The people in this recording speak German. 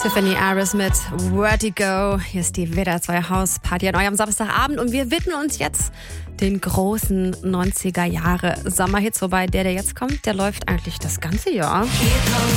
Tiffany Aris mit Vertigo. Hier ist die WDR 2 Hausparty an eurem Samstagabend und wir widmen uns jetzt den großen 90er Jahre Sommerhits. Wobei der jetzt kommt, der läuft eigentlich das ganze Jahr.